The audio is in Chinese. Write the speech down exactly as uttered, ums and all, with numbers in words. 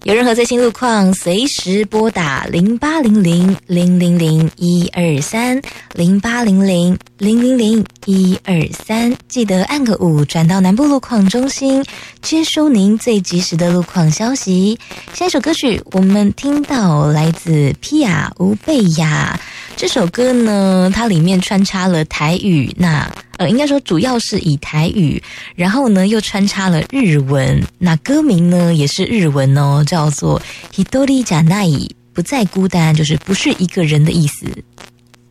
有任何最新路况，随时拨打零八零零零零零一二三零八零零零零零一二三，记得按个五转到南部路况中心，接收您最及时的路况消息。下一首歌曲我们听到来自皮亚乌贝亚，这首歌呢，它里面穿插了台语，那呃，应该说主要是以台语，然后呢又穿插了日文，那歌名呢也是日文哦，叫做 Hitori Janai， 不再孤单，就是不是一个人的意思。